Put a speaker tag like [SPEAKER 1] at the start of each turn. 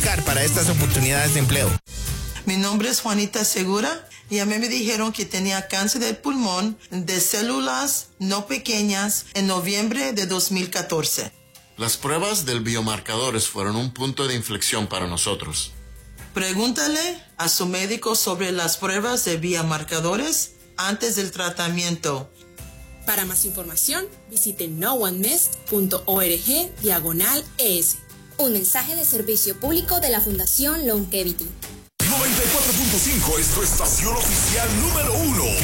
[SPEAKER 1] aplicar para estas oportunidades de empleo.
[SPEAKER 2] Mi nombre es Juanita Segura y a mí me dijeron que tenía cáncer de pulmón de células no pequeñas en noviembre de 2014.
[SPEAKER 3] Las pruebas del biomarcadores fueron un punto de inflexión para nosotros.
[SPEAKER 2] Pregúntale a su médico sobre las pruebas de biomarcadores antes del tratamiento.
[SPEAKER 4] Para más información, visite noonemiss.org/ES.
[SPEAKER 5] Un mensaje de servicio público de la Fundación Longevity.
[SPEAKER 6] 94.5 es tu estación oficial número 1.